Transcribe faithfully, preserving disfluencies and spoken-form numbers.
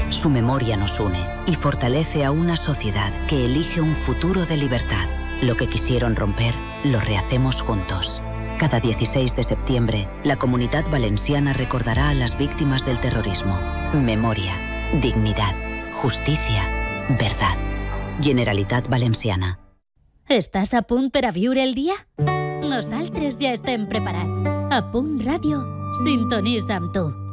Su memoria nos une y fortalece a una sociedad que elige un futuro de libertad. Lo que quisieron romper, lo rehacemos juntos. Cada dieciséis de septiembre, la Comunidad Valenciana recordará a las víctimas del terrorismo. Memoria, dignidad, justicia, verdad. Generalitat Valenciana. Estàs a punt per a viure el dia? Nosaltres ja estem preparats. A Punt Ràdio, sintonitza amb tu.